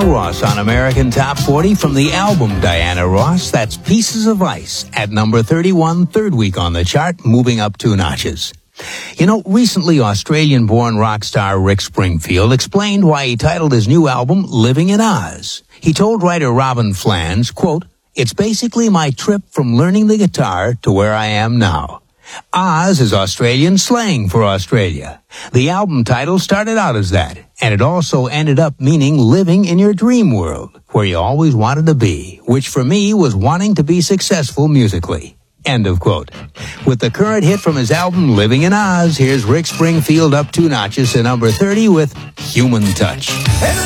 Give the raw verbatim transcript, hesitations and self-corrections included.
Diana Ross on American Top forty from the album Diana Ross. That's Pieces of Ice at number thirty-one, third week on the chart, moving up two notches. You know, recently Australian-born rock star Rick Springfield explained why he titled his new album Living in Oz. He told writer Robin Flans, quote, "It's basically my trip from learning the guitar to where I am now." Oz is Australian slang for Australia. The album title started out as that, and it also ended up meaning living in your dream world, where you always wanted to be, which for me was wanting to be successful musically. End of quote. With the current hit from his album Living in Oz, here's Rick Springfield up two notches to number thirty with Human Touch.